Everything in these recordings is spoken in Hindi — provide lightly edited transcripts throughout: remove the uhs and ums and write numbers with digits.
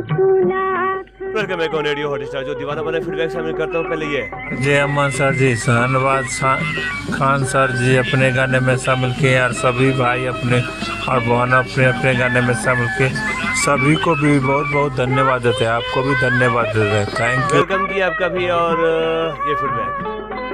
Welcome back on radio Hotstar. जो दीवाना बने फीडबैक शामिल करता हूँ पहले ये जय अमन सर जी, शाहनवाज खान सर जी अपने गाने में शामिल किए और सभी भाई अपने और बहन अपने अपने गाने में शामिल किए। सभी को भी बहुत बहुत धन्यवाद देते हैं, आपको भी धन्यवाद देते हैं। Thank you. वेलकम किया आपका भी और ये फीडबैक।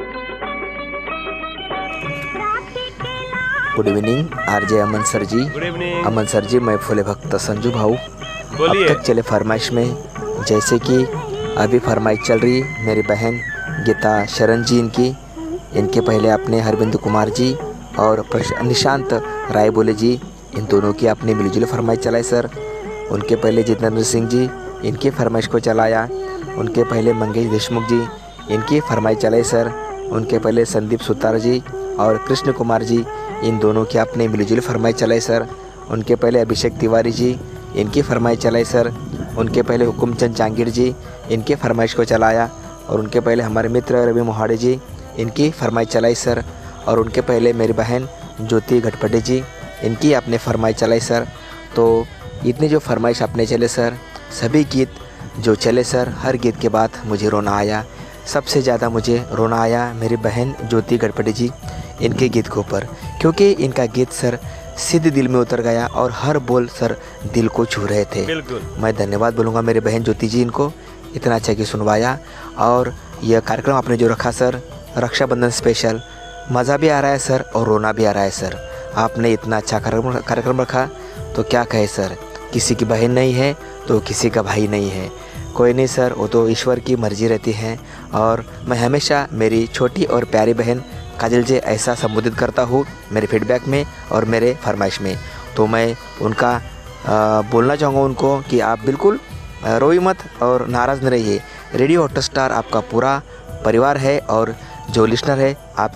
गुड इवनिंग आरजे अमन सर जी। Good evening. अमन सर जी, मैं फुले भक्त संजू भाऊ। बोलिए। अब तक चले फरमाइश में, जैसे कि अभी फरमाइश चल रही मेरी बहन गीता शरण जी इनके पहले अपने हरबिंदु कुमार जी और निशांत राय बोले जी, इन दोनों की अपनी मिलजुली फरमाइश चलाई सर। उनके पहले जितेंद्र सिंह जी, इनकी फरमाइश को चलाया। उनके पहले मंगेश देशमुख जी, इनकी फरमाइश चलाई सर। उनके पहले संदीप सुतार जी और कृष्ण कुमार जी, इन दोनों की अपने मिलजुली फरमाइश चलाई सर। उनके पहले अभिषेक तिवारी जी, इनकी फरमाइश चलाई सर। उनके पहले हुकुमचंद जांगीर जी, इनके फरमाइश को चलाया। और उनके पहले हमारे मित्र रवि मोहाड़े जी, इनकी फरमाइश चलाई सर। और उनके पहले मेरी बहन ज्योति घटपटे जी, इनकी आपने फरमाइश चलाई सर। तो इतने जो फरमाइश आपने चले सर, सभी गीत जो चले सर, हर गीत के बाद मुझे रोना आया। सबसे ज़्यादा मुझे रोना आया मेरी बहन ज्योति घटपटे जी इनके गीत के ऊपर, क्योंकि इनका गीत सर सीधे दिल में उतर गया और हर बोल सर दिल को छू रहे थे। बिल्कुल। मैं धन्यवाद बोलूँगा मेरे बहन ज्योति जी, इनको इतना अच्छा गीत सुनवाया। और यह कार्यक्रम आपने जो रखा सर, रक्षाबंधन स्पेशल, मज़ा भी आ रहा है सर और रोना भी आ रहा है सर। आपने इतना अच्छा कार्यक्रम रखा, तो क्या कहे सर, किसी की बहन नहीं है तो किसी का भाई नहीं है। कोई नहीं सर, वो तो ईश्वर की मर्जी रहती है। और मैं हमेशा मेरी छोटी और प्यारी बहन काजल जी ऐसा संबोधित करता हूँ मेरे फीडबैक में और मेरे फरमाइश में। तो मैं उनका बोलना चाहूँगा उनको कि आप बिल्कुल रोइए मत और नाराज़ न रहिए। रेडियो हॉटस्टार आपका पूरा परिवार है और जो लिसनर है आप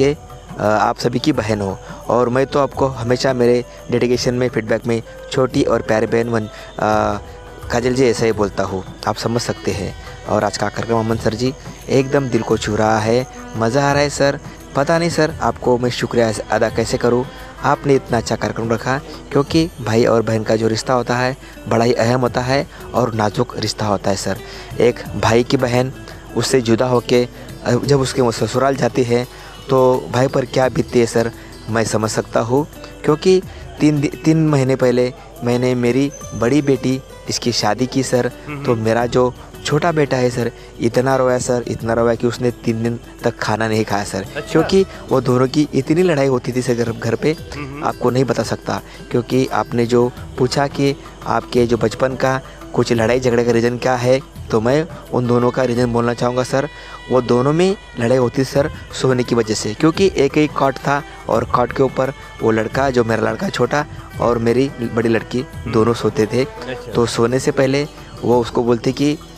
सभी की बहन हो। और मैं तो आपको हमेशा मेरे डेडिकेशन में फीडबैक में छोटी और प्यारी बहन काजल जी ऐसा ही बोलता हूँ, आप समझ सकते हैं। और आज का कार्यक्रम अमन सर जी एकदम दिल को छू रहा है, मज़ा आ रहा है सर। पता नहीं सर आपको मैं शुक्रिया अदा कैसे करूं, आपने इतना अच्छा कार्यक्रम रखा। क्योंकि भाई और बहन का जो रिश्ता होता है बड़ा ही अहम होता है और नाजुक रिश्ता होता है सर। एक भाई की बहन उससे जुदा होके जब उसके ससुराल जाती है तो भाई पर क्या बीतती है सर, मैं समझ सकता हूँ। क्योंकि तीन महीने पहले मैंने मेरी बड़ी बेटी इसकी शादी की सर। तो मेरा जो छोटा बेटा है सर, इतना रोया सर, इतना रोया कि उसने 3 दिन तक खाना नहीं खाया सर। अच्छा। क्योंकि वो दोनों की इतनी लड़ाई होती थी सर घर पे, आपको नहीं बता सकता। क्योंकि आपने जो पूछा कि आपके जो बचपन का कुछ लड़ाई झगड़े का रीज़न क्या है, तो मैं उन दोनों का रीज़न बोलना चाहूँगा सर। वो दोनों में लड़ाई होती थी सर सोने की वजह से, क्योंकि एक एक कॉट था और कॉट के ऊपर वो लड़का, जो मेरा लड़का छोटा और मेरी बड़ी लड़की दोनों सोते थे। अच्छा। तो सोने से पहले वो उसको बोलती कि